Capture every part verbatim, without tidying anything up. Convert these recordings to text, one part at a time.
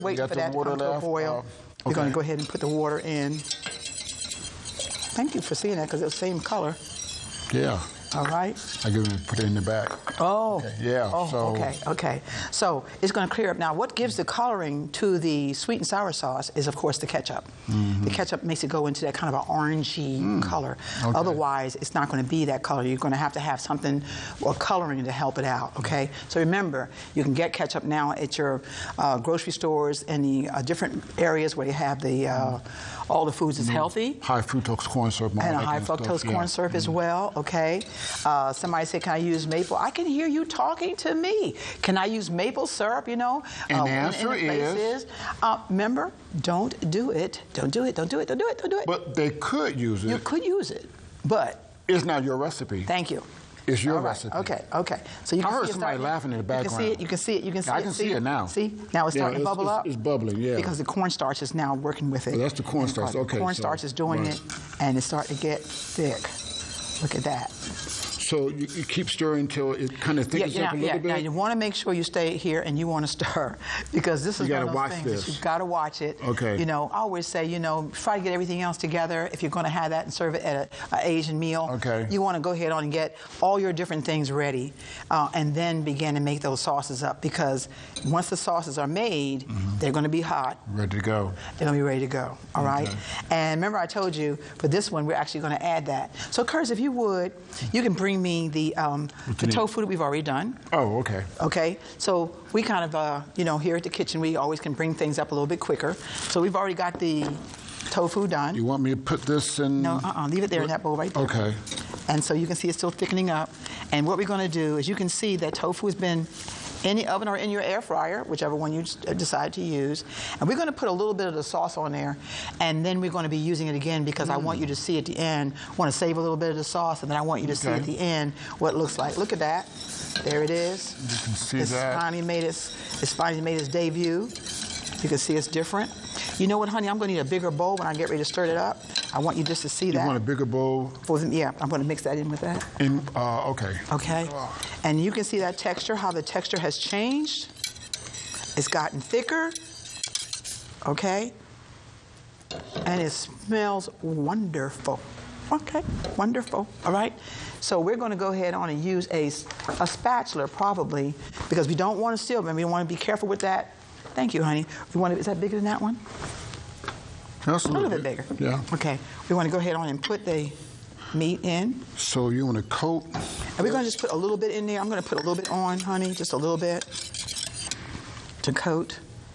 Wait for that to come to a boil. Uh, okay. We're going to go ahead and put the water in. Thank you for seeing that, because it's the same color. Yeah. All right. I give it put it in the back. Oh. Okay. Yeah. Oh, so. okay. Okay. So it's going to clear up. Now, what gives the coloring to the sweet and sour sauce is, of course, the ketchup. Mm-hmm. The ketchup makes it go into that kind of an orangey mm. color. Okay. Otherwise, it's not going to be that color. You're going to have to have something or coloring to help it out. Okay. So remember, you can get ketchup now at your uh, grocery stores in the uh, different areas where you have the uh, all the foods is mm-hmm. healthy. High fructose corn syrup. And a high fructose stuff. corn yeah. syrup mm-hmm. as well. Okay. Uh, somebody said, can I use maple? I can hear you talking to me. Can I use maple syrup, you know? And uh, the answer in, in the is? Uh, remember, don't do it. Don't do it. Don't do it. Don't do it. Don't do it. But they could use it. You could use it, but... It's not your recipe. Thank you. It's your right. recipe. Okay, okay. So you I can heard see somebody it laughing in the background. You can see it. You can see it. You can see I it. can see, see it now. See? Now it's starting yeah, to it's, bubble it's, up. It's bubbling, yeah. Because the cornstarch is now working with it. Oh, that's the cornstarch. Okay. The cornstarch so, is doing right. it, and it's starting to get thick. Look at that. So you, you keep stirring until it kind of thickens yeah, up a yeah, little yeah. bit? Now, you want to make sure you stay here and you want to stir, because this is you one of those watch things this. that you've got to watch it. Okay. You know, I always say, you know, try to get everything else together. If you're going to have that and serve it at an Asian meal, okay. you want to go ahead on and get all your different things ready, uh, and then begin to make those sauces up, because once the sauces are made, mm-hmm. they're going to be hot. Ready to go. They're going to be ready to go, all okay. right? And remember I told you, for this one, we're actually going to add that. So, Curtis, if you would, you can bring me the, um, the tofu that we've already done. Oh, okay. Okay, so we kind of, uh, you know, here at the kitchen, we always can bring things up a little bit quicker. So we've already got the tofu done. You want me to put this in? No, uh-uh, leave it there in that bowl right there. Okay. And so you can see it's still thickening up. And what we're going to do is, you can see that tofu has been in the oven or in your air fryer, whichever one you decide to use. And we're going to put a little bit of the sauce on there, and then we're going to be using it again, because mm. I want you to see at the end. I want to save a little bit of the sauce, and then I want you to okay. see at the end what it looks like. Look at that. There it is. You can see it's that. Finally made its, it's finally made its debut. You can see it's different. You know what, honey? I'm going to need a bigger bowl when I get ready to stir it up. I want you just to see you that. You want a bigger bowl? For them, yeah, I'm going to mix that in with that. In, uh, okay. Okay. Oh. And you can see that texture, how the texture has changed. It's gotten thicker. Okay. And it smells wonderful. Okay, wonderful. All right. So we're going to go ahead on and use a, a spatula, probably, because we don't want to seal them. We want to be careful with that. Thank you, honey. We want to, is that bigger than that one? That's a little, little bit bigger. Yeah. Okay. We want to go ahead on and put the meat in. So you want to coat? And we're going to just put a little bit in there. I'm going to put a little bit on, honey, just a little bit to coat.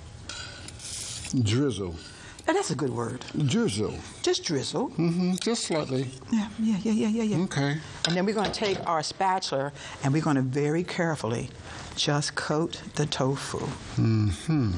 Drizzle. Now, that's a good word. Drizzle. Just drizzle. Mm-hmm. Just slightly. Yeah, yeah, yeah, yeah, yeah, yeah. Okay. And then we're going to take our spatula, and we're going to very carefully just coat the tofu. Mm-hmm.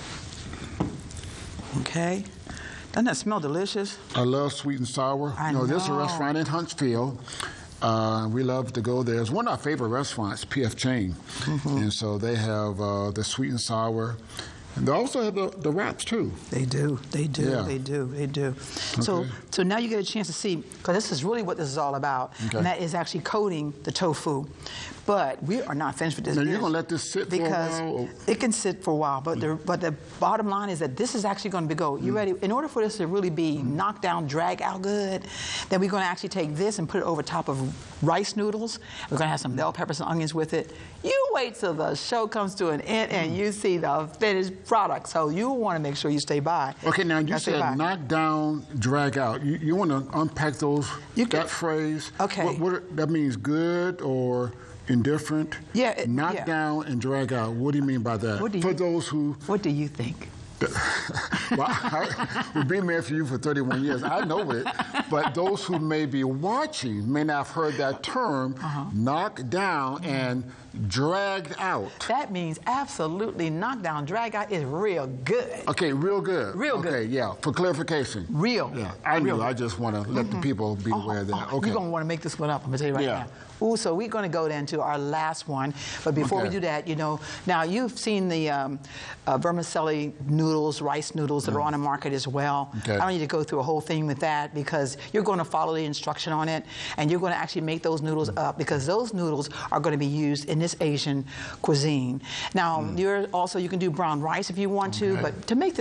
Okay. Doesn't that smell delicious? I love sweet and sour. I you know, know. There's a restaurant in Huntsville. Uh, we love to go there. It's one of our favorite restaurants, P F Chang. Mm-hmm. And so they have uh, the sweet and sour. And they also have the, the wraps, too. They do. They do. Yeah. They do. They do. Okay. So so now you get a chance to see, because this is really what this is all about, okay. and that is actually coating the tofu. But we are not finished with this. Now, you're going to let this sit for a while? Because it can sit for a while. But, the, but the bottom line is that this is actually going to be go. You mm. ready? In order for this to really be mm. knocked down, drag out good, then we're going to actually take this and put it over top of rice noodles. We're going to have some bell peppers and onions with it. You wait till the show comes to an end and you see the finished product. So you want to make sure you stay by. Okay, now you said knock down, drag out. You, you want to unpack those, you that can, phrase? Okay. What, what, that means good or indifferent? Yeah. It, knock yeah. down and drag out. What do you mean by that? What do you, For those who... What do you think? Well, I, we've been married for you for thirty-one years. I know it. But those who may be watching may not have heard that term, uh-huh. knocked down mm-hmm. and dragged out. That means absolutely knocked down, drag out is real good. Okay, real good. Real okay, good. Okay, yeah, for clarification. Real. Yeah, I real know. good. I just want to let mm-hmm. the people be oh, aware of that. Oh, okay. You're going to want to make this one up, I'm going to tell you right yeah. now. Ooh, so we're going to go then to our last one. But before okay. we do that, you know, now you've seen the um, uh, vermicelli noodles, rice noodles that mm. are on the market as well. Okay. I don't need to go through a whole thing with that, because you're going to follow the instruction on it, and you're going to actually make those noodles up, because those noodles are going to be used in this Asian cuisine. Now, you're also you can do brown rice if you want to, Okay. but to make